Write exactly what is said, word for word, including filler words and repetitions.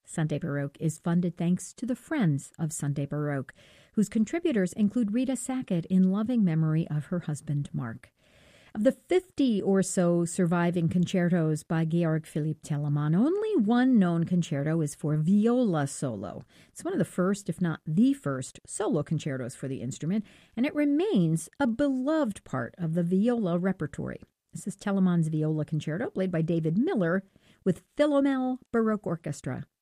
Sunday Baroque is funded thanks to the Friends of Sunday Baroque, whose contributors include Rita Sackett in loving memory of her husband, Mark. Of the fifty or so surviving concertos by Georg Philipp Telemann, only one known concerto is for viola solo. It's one of the first, if not the first, solo concertos for the instrument, and it remains a beloved part of the viola repertory. This is Telemann's Viola Concerto, played by David Miller with Philomel Baroque Orchestra.